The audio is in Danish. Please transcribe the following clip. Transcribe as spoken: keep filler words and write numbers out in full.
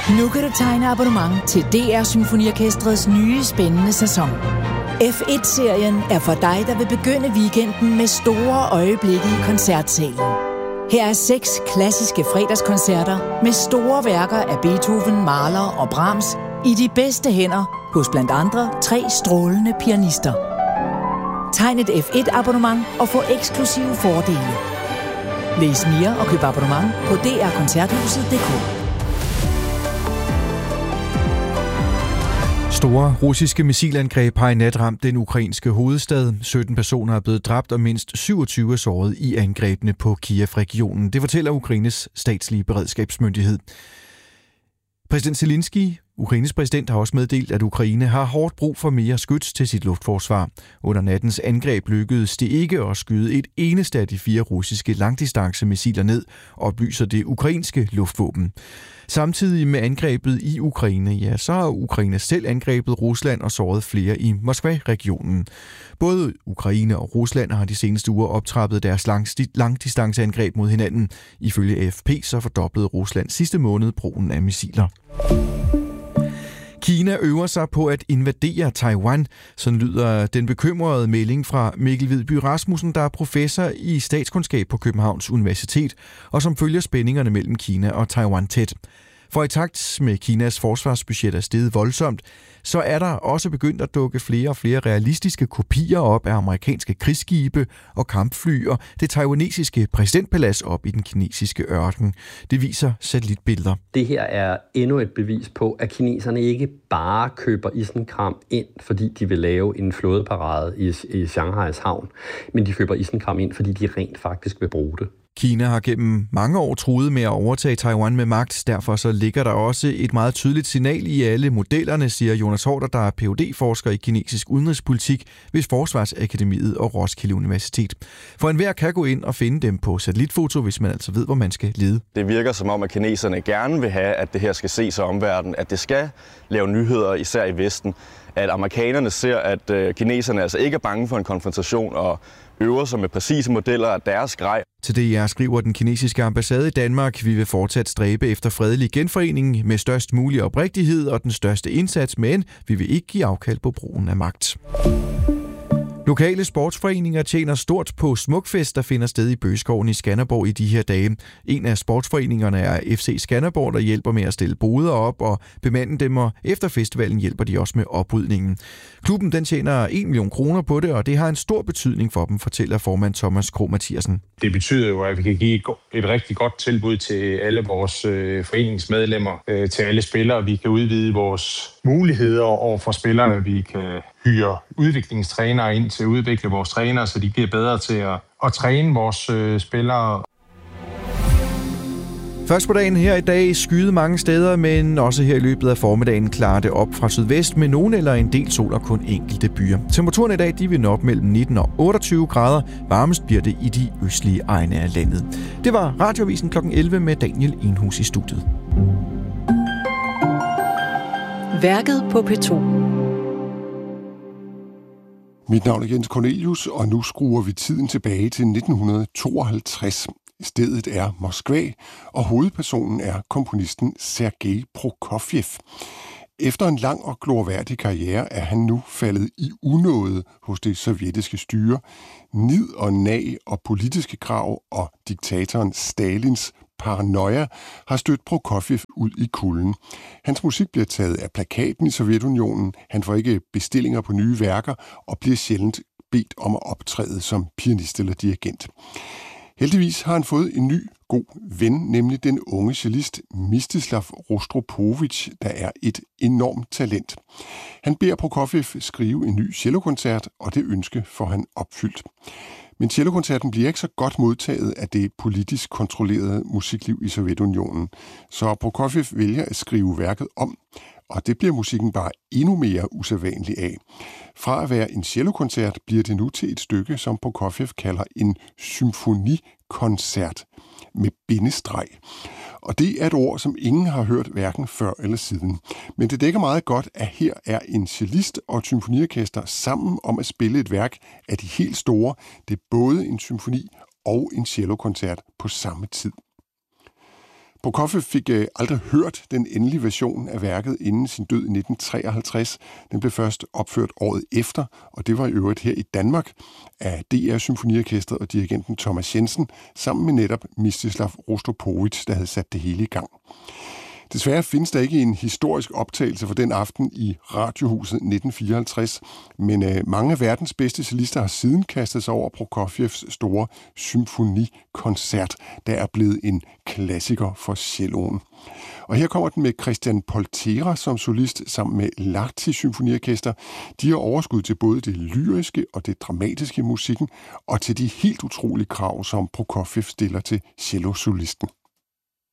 Nu kan du tegne abonnement til D R Symfoniorkestrets nye spændende sæson. F et-serien er for dig, der vil begynde weekenden med store øjeblikke i koncertsalen. Her er seks klassiske fredagskoncerter med store værker af Beethoven, Mahler og Brahms i de bedste hænder hos blandt andre tre strålende pianister. Tegn et F et-abonnement og få eksklusive fordele. Læs mere og køb abonnement på d r koncerthuset punktum d k. Store russiske missilangreb har i nat ramt den ukrainske hovedstad. sytten personer er blevet dræbt og mindst syvogtyve er såret i angrebene på Kiev-regionen. Det fortæller Ukraines statslige beredskabsmyndighed. Præsident Zelensky, Ukraines præsident, har også meddelt, at Ukraine har hårdt brug for mere skyts til sit luftforsvar. Under nattens angreb lykkedes det ikke at skyde et eneste af de fire russiske langdistancemissiler ned, oplyser det ukrainske luftvåben. Samtidig med angrebet i Ukraine, ja, så har Ukraine selv angrebet Rusland og såret flere i Moskva-regionen. Både Ukraine og Rusland har de seneste uger optrappet deres langdistanceangreb mod hinanden. Ifølge A F P så fordoblede Rusland sidste måned brugen af missiler. Kina øver sig på at invadere Taiwan. Sådan lyder den bekymrede melding fra Mikkel Hvidby Rasmussen, der er professor i statskundskab på Københavns Universitet, og som følger spændingerne mellem Kina og Taiwan tæt. For i takt med Kinas forsvarsbudget er steget voldsomt, så er der også begyndt at dukke flere og flere realistiske kopier op af amerikanske krigsskibe og kampfly og det taiwanesiske præsidentpalads op i den kinesiske ørken. Det viser satellitbilleder. Det her er endnu et bevis på, at kineserne ikke bare køber isenkram ind, fordi de vil lave en flådeparade i, i Shanghais havn, men de køber isenkram ind, fordi de rent faktisk vil bruge det. Kina har gennem mange år truet med at overtage Taiwan med magt. Derfor så ligger der også et meget tydeligt signal i alle modellerne, siger Jonas Horter, der er P H D-forsker i kinesisk udenrigspolitik ved Forsvarsakademiet og Roskilde Universitet. For enhver kan gå ind og finde dem på satellitfoto, hvis man altså ved, hvor man skal lede. Det virker som om, at kineserne gerne vil have, at det her skal ses af omverdenen, at det skal lave nyheder, især i Vesten. At amerikanerne ser, at kineserne altså ikke er bange for en konfrontation og øver sig med præcise modeller af deres grej. Til det jeg skriver den kinesiske ambassade i Danmark, vi vil fortsat stræbe efter fredelig genforening med størst mulig oprigtighed og den største indsats, men vi vil ikke give afkald på brugen af magt. Lokale sportsforeninger tjener stort på smukfest, der finder sted i Bøgeskoven i Skanderborg i de her dage. En af sportsforeningerne er F C Skanderborg, der hjælper med at stille boder op og bemande dem, og efter festivalen hjælper de også med oprydningen. Klubben den tjener en million kroner på det, og det har en stor betydning for dem, fortæller formand Thomas Krog Mathiasen. Det betyder jo, at vi kan give et rigtig godt tilbud til alle vores foreningsmedlemmer, til alle spillere. Vi kan udvide vores muligheder over for spillerne. Vi kan hyre udviklingstrænere ind til at udvikle vores trænere, så de bliver bedre til at, at træne vores øh, spillere. Først på dagen her i dag skyde mange steder, men også her i løbet af formiddagen klarer det op fra sydvest med nogen eller en del sol og kun enkelte byer. Temperaturen i dag de vil nå op mellem nitten og otteogtyve grader. Varmest bliver det i de østlige egne af landet. Det var Radioavisen klokken elleve med Daniel Enhus i studiet. Værket på P to. Mit navn er Jens Cornelius, og nu skruer vi tiden tilbage til nitten tooghalvtreds. Stedet er Moskva, og hovedpersonen er komponisten Sergej Prokofjev. Efter en lang og glorværdig karriere er han nu faldet i unåde hos det sovjetiske styre. Nid og nag og politiske krav og diktatoren Stalins paranoia har stødt Prokofjev ud i kulden. Hans musik bliver taget af plakaten i Sovjetunionen, han får ikke bestillinger på nye værker og bliver sjældent bedt om at optræde som pianist eller dirigent. Heldigvis har han fået en ny god ven, nemlig den unge cellist Mstislav Rostropovich, der er et enormt talent. Han beder Prokofjev skrive en ny cellokoncert, og det ønske får han opfyldt. Men cellokoncerten bliver ikke så godt modtaget af det politisk kontrollerede musikliv i Sovjetunionen, så Prokofjev vælger at skrive værket om, og det bliver musikken bare endnu mere usædvanlig af. Fra at være en cellokoncert bliver det nu til et stykke, som Prokofjev kalder en symfonikoncert med bindestreg. Og det er et ord, som ingen har hørt hverken før eller siden. Men det dækker meget godt, at her er en cellist og et symfoniorkester sammen om at spille et værk af de helt store. Det er både en symfoni og en cellokoncert på samme tid. Prokofjev fik øh, aldrig hørt den endelige version af værket inden sin død i nitten treoghalvtreds. Den blev først opført året efter, og det var i øvrigt her i Danmark af D R Symfoniorkestret og dirigenten Thomas Jensen, sammen med netop Mstislav Rostropovitj, der havde sat det hele i gang. Desværre findes der ikke en historisk optagelse for den aften i Radiohuset nitten fireoghalvtreds, men øh, mange af verdens bedste solister har siden kastet sig over Prokofjevs store symfonikoncert, der er blevet en klassiker for celloen. Og her kommer den med Christian Poltera som solist sammen med Lahti Symfoniorkester. De har overskud til både det lyriske og det dramatiske musikken, og til de helt utrolige krav, som Prokofjev stiller til cellosolisten.